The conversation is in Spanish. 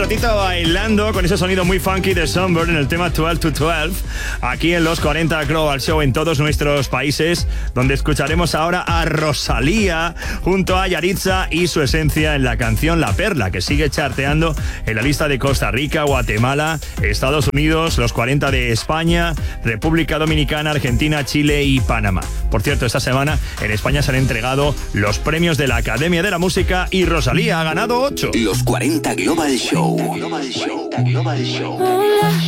ratito bailando con ese sonido muy funky de Sunburn en el tema 12 to 12, aquí en los 40 Global Show en todos nuestros países, donde escucharemos ahora a Rosalía junto a Yaritza y su esencia en la canción La Perla, que sigue charteando en la lista de Costa Rica, Guatemala, Estados Unidos, los 40 de España, República Dominicana, Argentina, Chile y Panamá. Por cierto, esta semana en España se han entregado los premios de la Academia de la Música y Rosalía ha ganado 8. Los 40 Global Show.